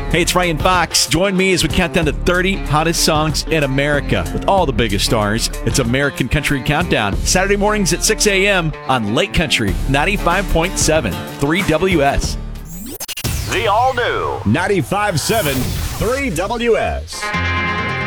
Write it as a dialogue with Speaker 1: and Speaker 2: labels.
Speaker 1: Hey, it's Ryan Fox. Join me as we count down to 30 hottest songs in America with all the biggest stars. It's American Country Countdown, Saturday mornings at 6 a.m. on Lake Country 95.7 3WS.
Speaker 2: The all-new
Speaker 3: 95.7 3WS.